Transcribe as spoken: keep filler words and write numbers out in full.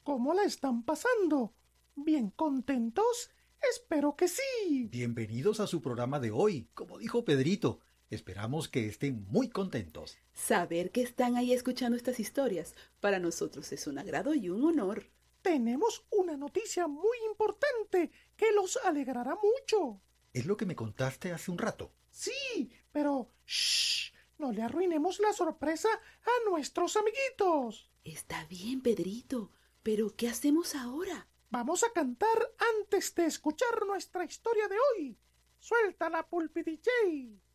¿Cómo la están pasando? ¿Bien contentos? Espero que sí. Bienvenidos a su programa de hoy. Como dijo Pedrito, esperamos que estén muy contentos. Saber que están ahí escuchando estas historias para nosotros es un agrado y un honor. Tenemos una noticia muy importante que los alegrará mucho. Es lo que me contaste hace un rato. Sí, pero shh, no le arruinemos la sorpresa a nuestros amiguitos. Está bien, Pedrito, pero ¿qué hacemos ahora? Vamos a cantar antes de escuchar nuestra historia de hoy. ¡Suéltala, Pulpi D J!